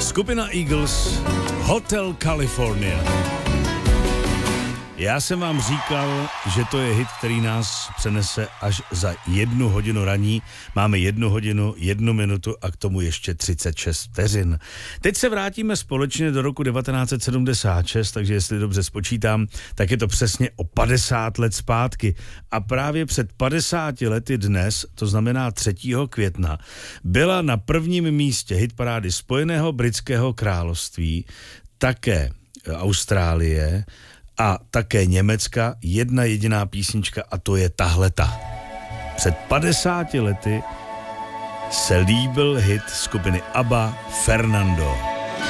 Skupina Eagles, Hotel California. Já jsem vám říkal, že to je hit, který nás přenese až za 1 hodinu raní. Máme 1 hodinu, 1 minutu a k tomu ještě 36 vteřin. Teď se vrátíme společně do roku 1976, takže jestli dobře spočítám, tak je to přesně o 50 let zpátky. A právě před 50 lety dnes, to znamená 3. května, byla na prvním místě hitparády Spojeného britského království, také Austrálie a také Německa jedna jediná písnička a to je tahleta. Před 50 lety se líbil hit skupiny ABBA Fernando.